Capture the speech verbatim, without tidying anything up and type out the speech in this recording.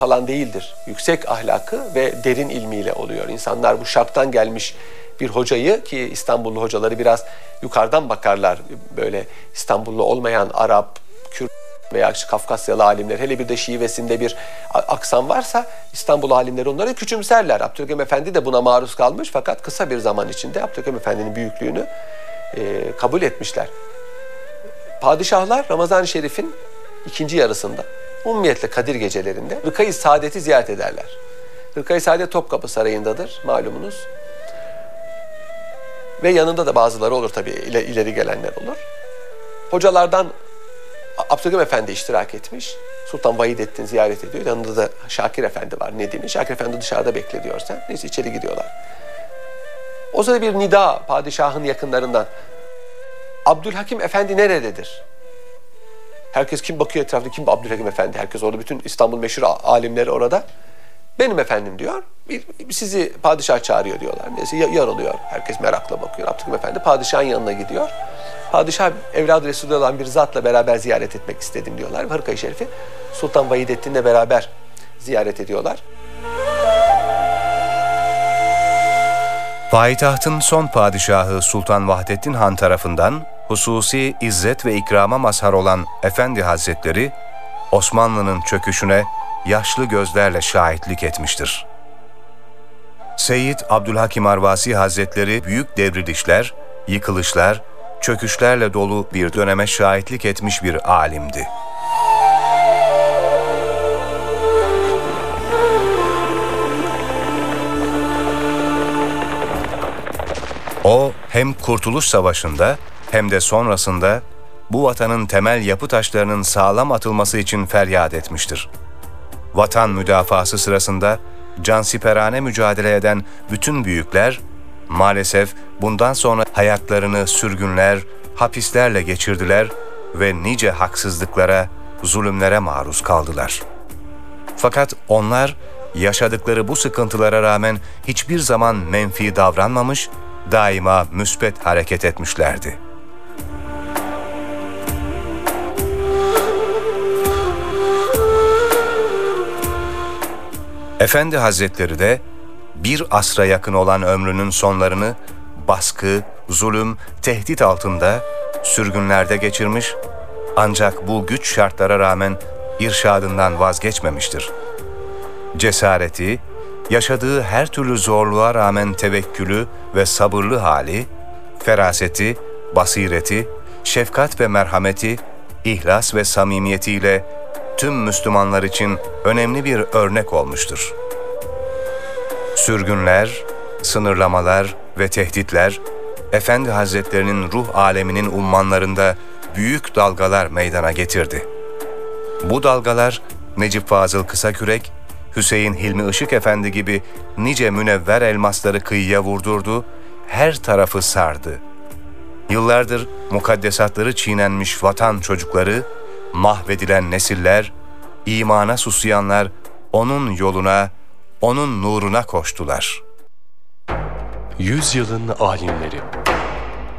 falan değildir. Yüksek ahlakı ve derin ilmiyle oluyor. İnsanlar bu Şark'tan gelmiş bir hocayı, ki İstanbullu hocaları biraz yukarıdan bakarlar, böyle İstanbullu olmayan Arap, Kürt veya Kafkasyalı alimler, hele bir de şivesinde bir aksan varsa İstanbul alimleri onları küçümserler. Abdülhakim Efendi de buna maruz kalmış, fakat kısa bir zaman içinde Abdülhakim Efendi'nin büyüklüğünü e, kabul etmişler. Padişahlar Ramazan-ı Şerif'in ikinci yarısında, ummiyetle Kadir gecelerinde Rıkayı Saadet'i ziyaret ederler. Rıkayı Saadet Topkapı Sarayı'ndadır malumunuz. Ve yanında da bazıları olur tabii, ileri gelenler olur. Hocalardan Abdülhakim Efendi iştirak etmiş. Sultan Vahidettin ziyaret ediyor. Yanında da Şakir Efendi var, Nedim'i. Şakir Efendi dışarıda bekle diyor sen. Neyse içeri gidiyorlar. O sırada bir nida padişahın yakınlarından. Abdülhakim Efendi nerededir? Herkes kim bakıyor etrafta, kim Abdülhakim Efendi? Herkes orada, bütün İstanbul meşhur alimleri orada. Benim efendim diyor. Bir, sizi padişah çağırıyor diyorlar. Neyse yarılıyor. Herkes merakla bakıyor. Abdülhakim Efendi padişahın yanına gidiyor. Padişah evladı Resulü olan bir zatla beraber ziyaret etmek istedim diyorlar. Hırkayı Şerif'i Sultan Vahidettin'le beraber ziyaret ediyorlar. Payitahtın son padişahı Sultan Vahdettin Han tarafından hususi izzet ve ikrama mazhar olan Efendi Hazretleri, Osmanlı'nın çöküşüne yaşlı gözlerle şahitlik etmiştir. Seyyid Abdülhakim Arvasi Hazretleri büyük devrilişler, yıkılışlar, çöküşlerle dolu bir döneme şahitlik etmiş bir alimdi. O hem Kurtuluş Savaşı'nda hem de sonrasında bu vatanın temel yapı taşlarının sağlam atılması için feryat etmiştir. Vatan müdafası sırasında cansiperane mücadele eden bütün büyükler maalesef bundan sonra hayatlarını sürgünler, hapislerle geçirdiler ve nice haksızlıklara, zulümlere maruz kaldılar. Fakat onlar yaşadıkları bu sıkıntılara rağmen hiçbir zaman menfi davranmamış, daima müsbet hareket etmişlerdi. Efendi Hazretleri de bir asra yakın olan ömrünün sonlarını baskı, zulüm, tehdit altında, sürgünlerde geçirmiş, ancak bu güç şartlara rağmen irşadından vazgeçmemiştir. Cesareti, yaşadığı her türlü zorluğa rağmen tevekkülü ve sabırlı hali, feraseti, basireti, şefkat ve merhameti, ihlas ve samimiyetiyle tüm Müslümanlar için önemli bir örnek olmuştur. Sürgünler, sınırlamalar ve tehditler, Efendi Hazretlerinin ruh aleminin ummanlarında büyük dalgalar meydana getirdi. Bu dalgalar Necip Fazıl Kısakürek, Hüseyin Hilmi Işık Efendi gibi nice münevver elmasları kıyıya vurdurdu, her tarafı sardı. Yıllardır mukaddesatları çiğnenmiş vatan çocukları, mahvedilen nesiller, imana susayanlar onun yoluna, onun nuruna koştular. Yüzyılın alimleri